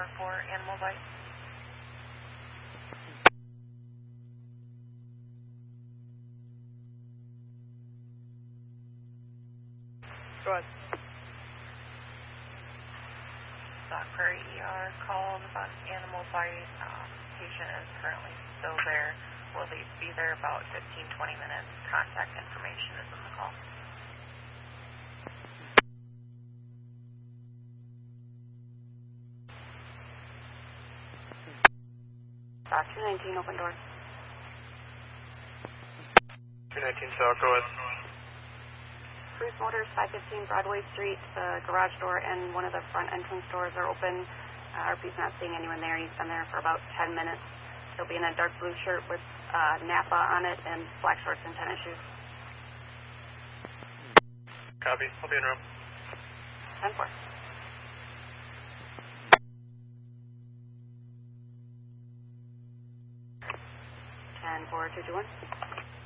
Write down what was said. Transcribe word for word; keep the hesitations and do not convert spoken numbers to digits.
for animal bite. Go ahead. Stock Prairie E R called about animal bite. Um, patient is currently still there. Will they be there about fifteen, twenty minutes? Contact information is in the call. Stock two nineteen, open door. two nineteen South, go ahead. Cruise Motors, five fifteen Broadway Street. The garage door and one of the front entrance doors are open. Uh, R P's not seeing anyone there. He's been there for about ten minutes. He'll be in a dark blue shirt with uh, Napa on it and black shorts and tennis shoes. Copy. I'll be in room. ten four. ten four two two one.